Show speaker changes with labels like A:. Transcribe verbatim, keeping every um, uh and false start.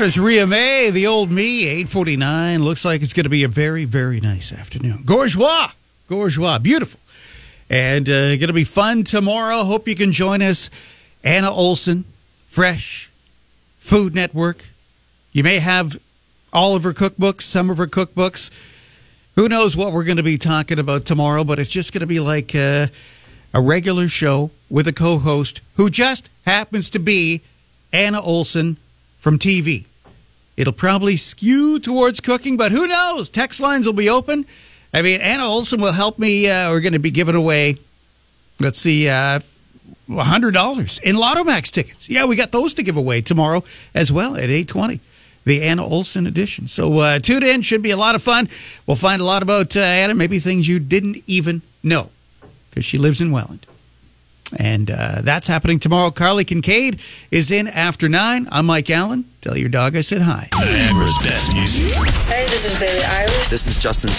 A: There's Rhea May, the old me, eight forty-nine. Looks like it's going to be a very, very nice afternoon. Gorgeois. Gorgeois. Beautiful. And uh, going to be fun tomorrow. Hope you can join us. Anna Olson, Fresh, Food Network. You may have all of her cookbooks, some of her cookbooks. Who knows what we're going to be talking about tomorrow, but it's just going to be like uh, a regular show with a co-host who just happens to be Anna Olson from T V. It'll probably skew towards cooking, but who knows? Text lines will be open. I mean, Anna Olson will help me. Uh, we're going to be giving away, let's see, uh, one hundred dollars in Lotto Max tickets. Yeah, we got those to give away tomorrow as well at eight twenty. The Anna Olson edition. So uh, tune in. Should be a lot of fun. We'll find a lot about uh, Anna, maybe things you didn't even know, because she lives in Welland. And uh, that's happening tomorrow. Carly Kincaid is in after nine. I'm Mike Allen. Tell your dog I said hi.
B: Niagara's best music.
C: Hey, this is Billie Eilish.
D: This is Justin Timberlake.